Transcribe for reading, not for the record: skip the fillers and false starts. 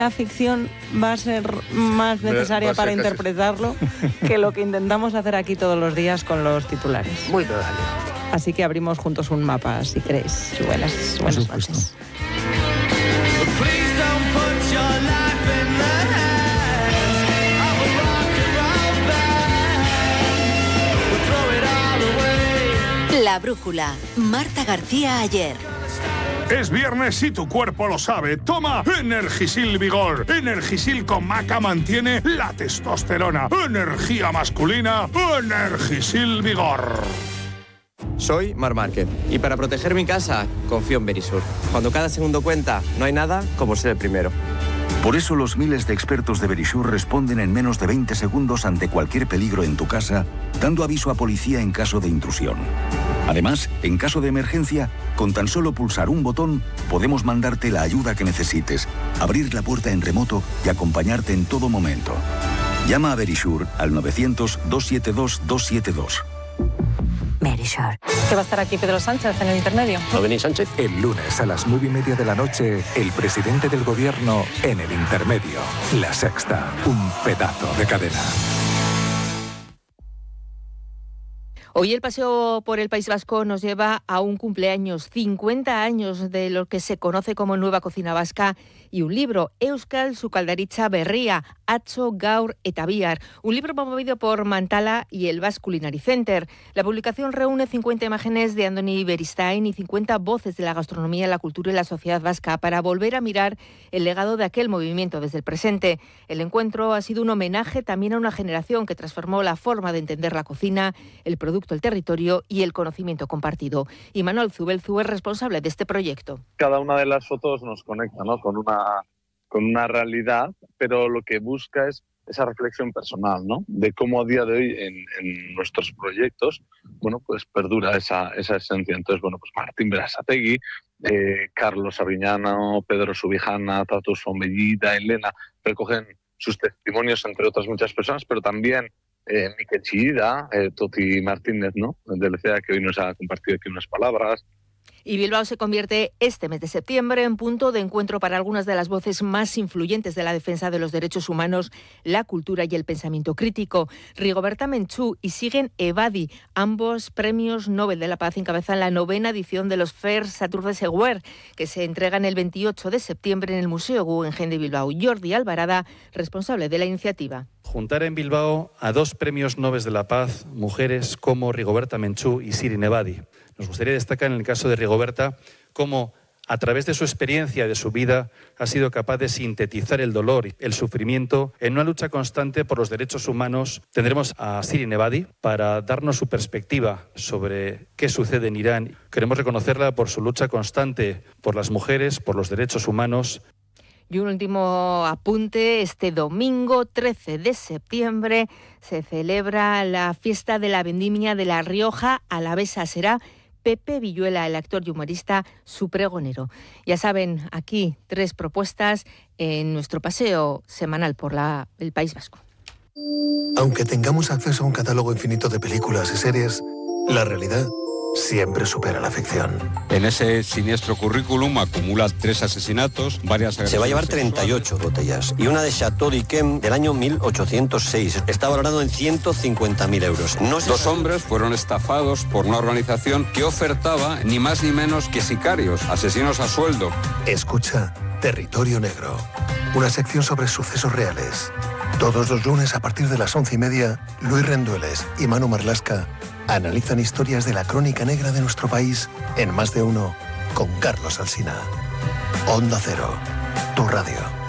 La ficción va a ser más necesaria para interpretarlo que lo que intentamos hacer aquí todos los días con los titulares. Muy probable. Así que abrimos juntos un mapa, si queréis. Buenas noches. La brújula. Marta García Ayer. Es viernes y tu cuerpo lo sabe. Toma Energisil Vigor. Energisil con maca mantiene la testosterona. Energía masculina. Energisil Vigor. Soy Marc Márquez y para proteger mi casa confío en Verisur. Cuando cada segundo cuenta, no hay nada como ser el primero. Por eso los miles de expertos de Verisur responden en menos de 20 segundos ante cualquier peligro en tu casa, dando aviso a policía en caso de intrusión. Además, en caso de emergencia, con tan solo pulsar un botón, podemos mandarte la ayuda que necesites, abrir la puerta en remoto y acompañarte en todo momento. Llama a Verisur al 900-272-272. Verisur. ¿Que va a estar aquí Pedro Sánchez en el intermedio? ¿No venís, Sánchez? El lunes a las 9:30 de la noche, el presidente del gobierno en el intermedio. La Sexta, un pedazo de cadena. Hoy el paseo por el País Vasco nos lleva a un cumpleaños, 50 años de lo que se conoce como Nueva Cocina Vasca y un libro, Euskal Sukaldaritza Berria, Atzo, Gaur eta Bihar, un libro promovido por Mantala y el Basque Culinary Center. La publicación reúne 50 imágenes de Andoni Beristain y 50 voces de la gastronomía, la cultura y la sociedad vasca para volver a mirar el legado de aquel movimiento desde el presente. El encuentro ha sido un homenaje también a una generación que transformó la forma de entender la cocina, el producto, el territorio y el conocimiento compartido. Y Manuel Zubelzu es responsable de este proyecto. Cada una de las fotos nos conecta, ¿no?, con una realidad, pero lo que busca es esa reflexión personal, ¿no?, de cómo a día de hoy en nuestros proyectos, bueno, pues perdura esa esencia. Entonces, bueno, pues Martín Berasategui, Carlos Arguiñano, Pedro Subijana, Tatu Fombellita, Elena, recogen sus testimonios, entre otras muchas personas, pero también Miquel Chillida, Toti Martínez, ¿no?, del CEA, que hoy nos ha compartido aquí unas palabras. Y Bilbao se convierte este mes de septiembre en punto de encuentro para algunas de las voces más influyentes de la defensa de los derechos humanos, la cultura y el pensamiento crítico. Rigoberta Menchú y Siguen Ebadi, ambos premios Nobel de la Paz, encabezan la 9ª edición de los Fair Saturday Seguer, que se entregan el 28 de septiembre en el Museo Guggenheim de Bilbao. Jordi Alvarada, responsable de la iniciativa. Juntar en Bilbao a 2 premios Nobel de la Paz, mujeres como Rigoberta Menchú y Shirin Ebadi. Nos gustaría destacar en el caso de Rigoberta cómo, a través de su experiencia, de su vida, ha sido capaz de sintetizar el dolor y el sufrimiento en una lucha constante por los derechos humanos. Tendremos a Shirin Ebadi para darnos su perspectiva sobre qué sucede en Irán. Queremos reconocerla por su lucha constante por las mujeres, por los derechos humanos. Y un último apunte, este domingo 13 de septiembre se celebra la fiesta de la vendimia de La Rioja Alavesa. Será Pepe Villuela, el actor y humorista, su pregonero. Ya saben, aquí 3 propuestas en nuestro paseo semanal por el País Vasco. Aunque tengamos acceso a un catálogo infinito de películas y series, la realidad siempre supera la ficción. En ese siniestro currículum acumula 3 asesinatos, varias agresiones. Se va a llevar 38 botellas y una de Chateau d'Yquem del año 1806. Está valorado en 150.000 euros. 2 hombres fueron estafados por una organización que ofertaba ni más ni menos que sicarios, asesinos a sueldo. Escucha Territorio Negro, una sección sobre sucesos reales. Todos los lunes a partir de las 11:30, Luis Rendueles y Manu Marlasca analizan historias de la crónica negra de nuestro país en Más de Uno con Carlos Alsina. Onda Cero, tu radio.